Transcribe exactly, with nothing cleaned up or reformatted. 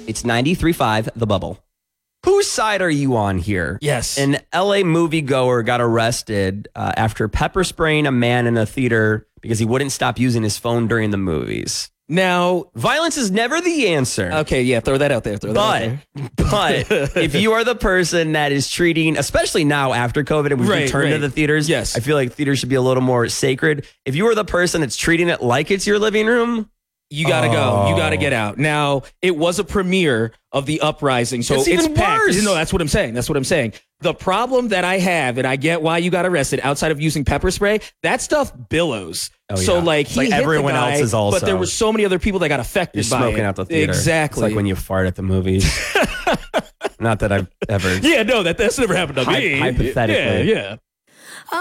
It's ninety-three point five The Bubble. Whose side are you on here? Yes. An L A moviegoer got arrested uh, after pepper spraying a man in a theater because he wouldn't stop using his phone during the movies. Now, violence is never the answer. Okay, yeah, throw that out there. Throw but, that out there. But if you are the person that is treating, especially now after COVID and we've right, returned right. to the theaters, yes. I feel like theaters should be a little more sacred. If you are the person that's treating it like it's your living room, you gotta oh. go. You gotta get out. Now, it was a premiere of The Uprising, so it's, it's even packed. worse. No, that's what I'm saying. That's what I'm saying. The problem that I have, and I get why you got arrested outside of using pepper spray, that stuff billows. Oh, so yeah. like it's he like hit everyone the guy, else is also. but there were so many other people that got affected You're by smoking it. out the theater. Exactly. It's like when you fart at the movies. Not that I've ever. Yeah, no, that that's never happened to Hy- me. Hypothetically. Yeah, yeah.